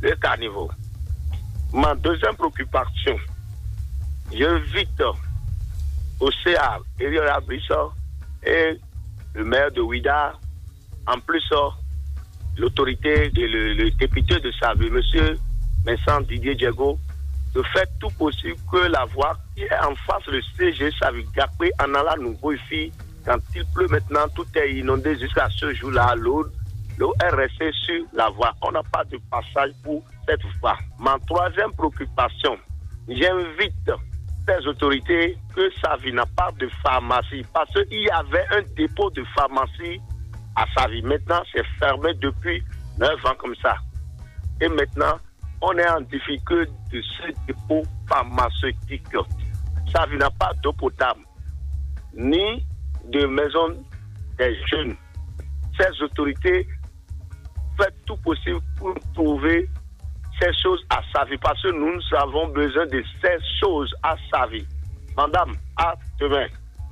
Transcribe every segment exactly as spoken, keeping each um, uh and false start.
des caniveaux. Ma deuxième préoccupation, j'invite au C A, Eriola Brissot et le maire de Ouida, en plus l'autorité, et le, le député de Savie, M. Vincent Didier Diego, de faire tout possible que la voie qui est en face du C G Savie Gapé en allant nouveau ici, quand il pleut maintenant, tout est inondé jusqu'à ce jour-là, l'eau, l'eau est restée sur la voie. On n'a pas de passage pour cette voie. Ma troisième préoccupation, j'invite les autorités que Savie n'a pas de pharmacie, parce qu'il y avait un dépôt de pharmacie à Savie. Maintenant, c'est fermé depuis neuf ans comme ça. Et maintenant, on est en difficulté de ce dépôt pharmaceutique. Savie n'a pas d'eau potable, ni de maison des jeunes. Ces autorités font tout possible pour trouver ces choses à Savie, parce que nous, nous avons besoin de ces choses à Savie. Madame, à demain.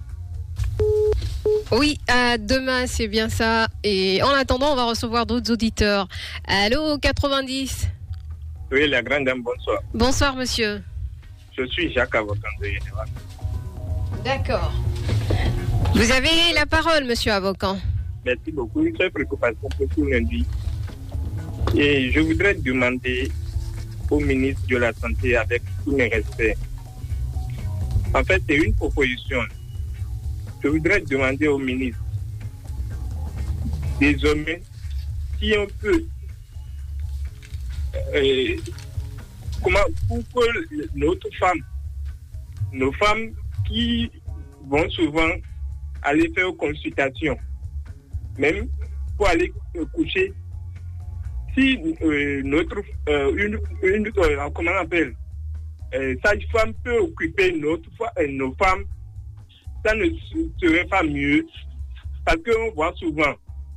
Oui, à demain, c'est bien ça. Et en attendant, on va recevoir d'autres auditeurs. Allô, quatre-vingt-dix. Oui, la grande dame, bonsoir. Bonsoir, monsieur. Je suis Jacques Avocan de Yenevan. D'accord. Vous avez la parole, monsieur Avocan. Merci beaucoup. Une seule préoccupation pour tout lundi. Et je voudrais demander au ministre de la Santé, avec tous mes respects, en fait, c'est une proposition. Je voudrais demander au ministre, désormais, si on peut, euh, comment, pour que notre femme, nos femmes qui vont souvent aller faire une consultation, même pour aller euh, coucher, si euh, notre, euh, une, une euh, comment on appelle, euh, sage-femme peut occuper notre, euh, nos femmes, ça ne serait pas mieux, parce qu'on voit souvent,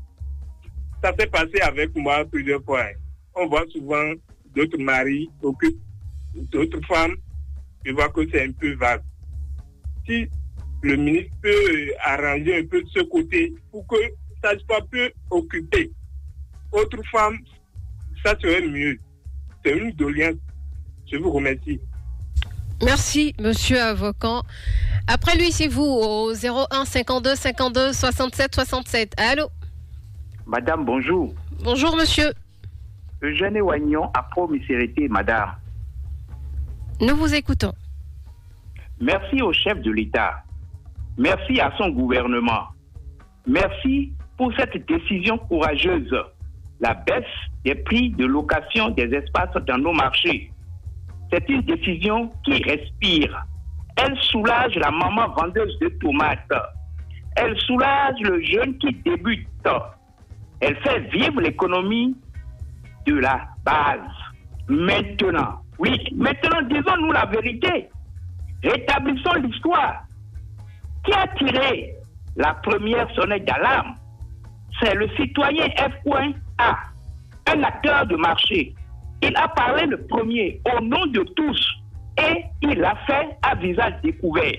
ça s'est passé avec moi plusieurs fois, on voit souvent d'autres maris occupent d'autres femmes, je vois que c'est un peu vague. Si le ministre peut arranger un peu de ce côté pour que sage-femme peut occuper autre femme, ça serait mieux. C'est une doléance. Je vous remercie. Merci, monsieur Avocan. Après lui, c'est vous, au zéro un cinquante-deux cinquante-deux soixante-sept soixante-sept. Allô? Madame, bonjour. Bonjour, monsieur. Eugène Wagnon, à Pro-Misérité, madame. Nous vous écoutons. Merci au chef de l'État. Merci à son gouvernement. Merci pour cette décision courageuse. La baisse des prix de location des espaces dans nos marchés. C'est une décision qui respire. Elle soulage la maman vendeuse de tomates. Elle soulage le jeune qui débute. Elle fait vivre l'économie de la base. Maintenant, oui, maintenant, disons-nous la vérité. Rétablissons l'histoire. Qui a tiré la première sonnette d'alarme? C'est le citoyen F A, un acteur de marché. Il a parlé le premier au nom de tous et il l'a fait à visage découvert.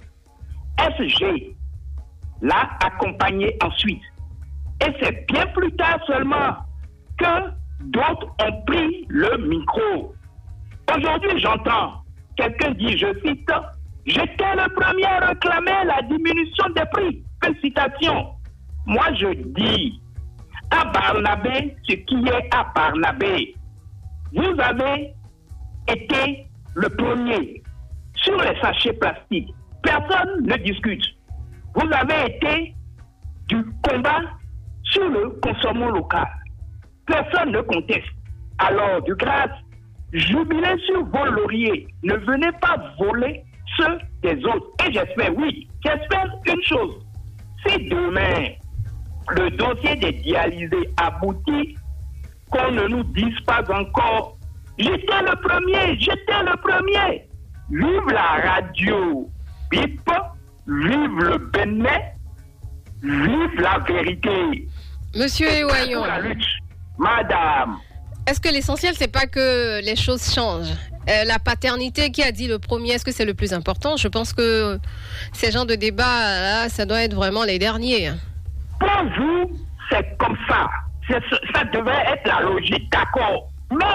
S G l'a accompagné ensuite. Et c'est bien plus tard seulement que d'autres ont pris le micro. Aujourd'hui, j'entends quelqu'un dire, je cite, « J'étais le premier à réclamer la diminution des prix. » Félicitations. Moi, je dis, à Barnabé, ce qui est à Barnabé. Vous avez été le premier sur les sachets plastiques. Personne ne discute. Vous avez été du combat sur le consommation local. Personne ne conteste. Alors, de grâce, jubilez sur vos lauriers. Ne venez pas voler ceux des autres. Et j'espère, oui, j'espère une chose. Si demain, le dossier des dialysés aboutit, qu'on ne nous dise pas encore, j'étais le premier, j'étais le premier. Vive la radio, bip, vive le Bénin, vive la vérité. Monsieur Ewayon, la lutte, madame. Est-ce que l'essentiel, c'est pas que les choses changent? Euh, la paternité, qui a dit le premier, est-ce que c'est le plus important? Je pense que ces genres de débats, là, ça doit être vraiment les derniers. Pour vous, c'est comme ça. C'est, ça devait être la logique, d'accord. Mais